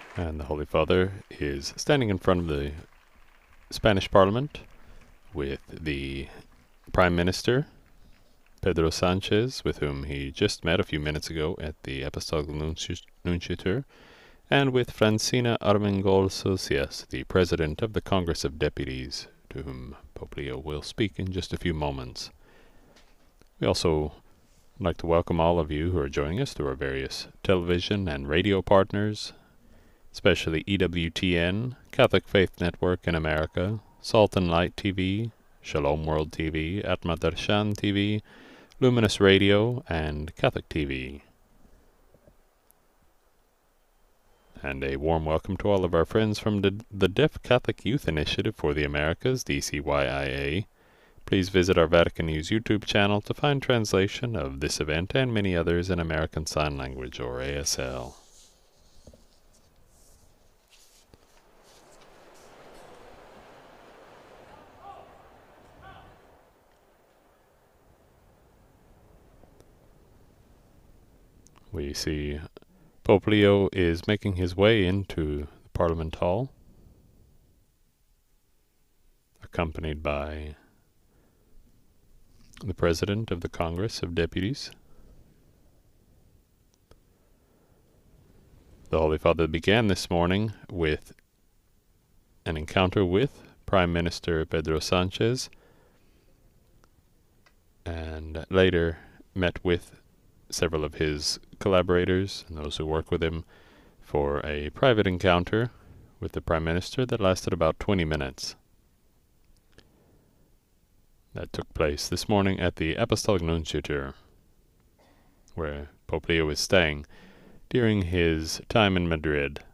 And the Holy Father is standing in front of the Spanish Parliament with the Prime Minister, Pedro Sanchez, with whom he just met a few minutes ago at the Apostolic Nunciature, and with Francina Armengol Socias, the President of the Congress of Deputies, to whom Pope Leo will speak in just a few moments. We also would like to welcome all of you who are joining us through our various television and radio partners, especially EWTN, Catholic Faith Network in America, Salt and Light TV, Shalom World TV, Atma Darshan TV, Luminous Radio, and Catholic TV. And a warm welcome to all of our friends from the Deaf Catholic Youth Initiative for the Americas, DCYIA. Please visit our Vatican News YouTube channel to find translation of this event and many others in American Sign Language, or ASL. We see Pope Leo is making his way into the Parliament Hall, accompanied by the President of the Congress of Deputies. The Holy Father began this morning with an encounter with Prime Minister Pedro Sanchez, and later met with several of his collaborators and those who work with him for a private encounter with the Prime Minister that lasted about 20 minutes. That took place this morning at the Apostolic Nunciature, where Pope Leo is staying during his time in Madrid.